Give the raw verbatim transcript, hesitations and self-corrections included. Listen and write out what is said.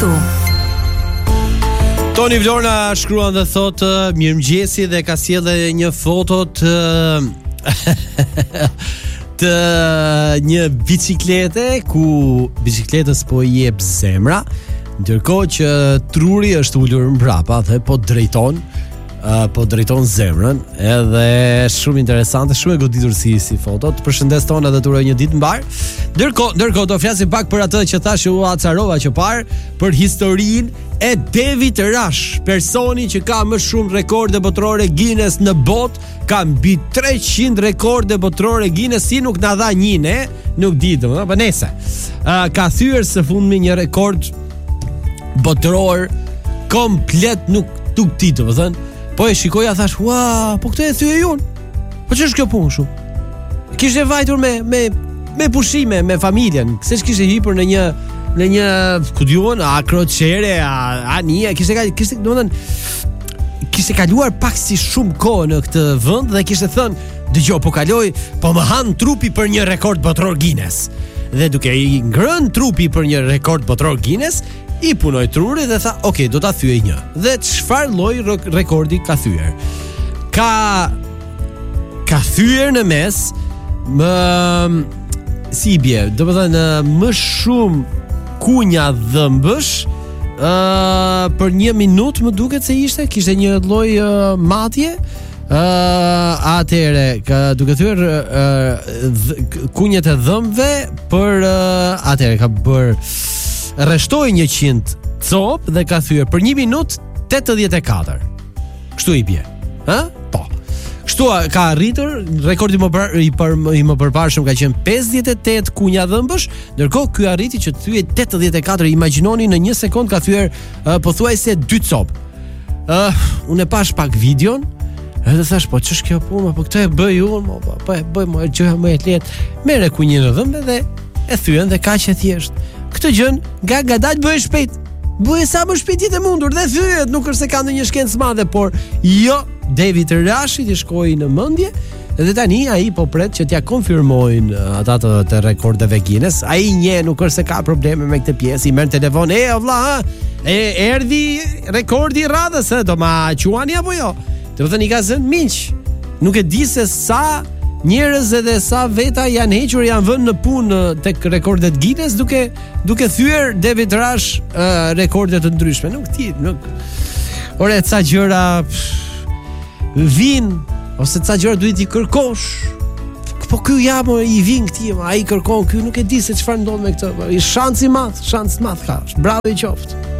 ashtu. Toni Vlorna shkruan dhe thot mirëmëngjesi dhe ka sjellë një foto të të një biciklete ku bicikletës po i jep zemra, ndërkohë që truri është ulur mbrapa dhe po drejton uh, po drejton zemrën, edhe shumë interesante, shumë e goditur si si foto. Të përshëndes Tona dhe të uroj një ditë mbar. Ndërkohë, ndërkohë do flasim pak për atë që thashë u acarova që parë, për historinë e David Rush, personi që ka më shumë rekorde botërore Guinness në botë, ka mbi treqind rekorde botërore Guinness, si nuk na dha një, ne nuk di domoshta, po nëse. Uh, ka thyer së fundmi një rekord botëror komplet nuk tuk ti, domethënë. Po e shikoja, thash, "Ua, po këtë e thyej unë. Po ç'është kjo punë kështu?" Kishte vajtur me me me pushime me familjen, se kishte hipur në një në një ku diun, a crociere, a ania, kishte kishte domethënë kishte kaluar pak si shumë kohë në këtë vend dhe kishte thënë, "Dëgjoj, po kaloj, po më han trupi për një rekord botëror Guinness." Dhe duke i ngrënë trupi për një rekord botëror Guinness, i punoi truri dhe tha, "Ok, do ta thyej një." Dhe çfarë lloj rekordi ka thyer? Ka ka thyer në mes më si bie, do të thënë më shumë kunja dhëmbësh uh, për një minutë, më duket se ishte, kishte një lloj uh, matje. Uh, atëre ka duke thyer uh, kunjet e dhëmbëve për uh, atëre ka bër rreshtoi njëqind cop dhe ka thyer për një minutë tetëdhjetë e katër. Kështu i bie. Ë? Po. Kështu ka arritur, rekordi më për, i, për, i më përparshëm ka qenë pesëdhjetë e tetë kunja dhëmbësh, ndërkohë ky arriti që të thyej tetëdhjetë e katër. Imagjinoni, në një sekond ka thyer uh, pothuajse dy cop. Ë, uh, unë e pash pak videon, edhe thash, po ç'është kjo punë, po këtë e bëj unë, po po e bëj më gjë më e lehtë. Merre kunjën e dhëmbëve dhe e thyen dhe kaq e thjesht. Këtë gjën nga gadal bëhet shpejt. Bëhet sa më shpejt të mundur dhe thyet, nuk është se ka ndonjë shkencë madhe, por jo, David Rushi i shkoi në mendje dhe tani ai po pret që t'ia konfirmojnë ata të, të rekordeve Guinness. Ai një nuk është se ka probleme me këtë pjesë, i merr telefon, "E vlla, ha, e erdhi rekordi i radhës, do ma quani apo jo?" Do të thënë i ka zënë miq. Nuk e di se sa njerëz edhe sa veta janë hequr, janë vënë në punë tek rekordet Guinness duke duke thyer David Rush uh, rekorde të ndryshme. Nuk ti, nuk. Ore, ca gjëra vin ose ca gjëra duhet i kërkosh. Po ky jam i vin këtij, ai kërkon, ky nuk e di se çfarë ndodh me këtë. I shans i madh, shans i madh ka. Bravo i qoftë.